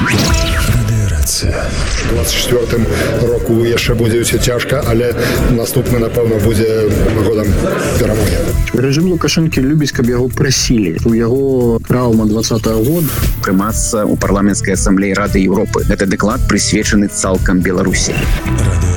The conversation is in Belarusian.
У 24-м року яшчэ будзе ўсё цяжка, але наступны, напэўна, будзе годам перамогі. Рэжым Лукашэнкі любіць, каб яго прасілі. У яго траўма 20-го года. Прымацца ў парламенцкай асамблеі Рады Еўропы. Гэта даклад прысвечаны цалкам Беларусі.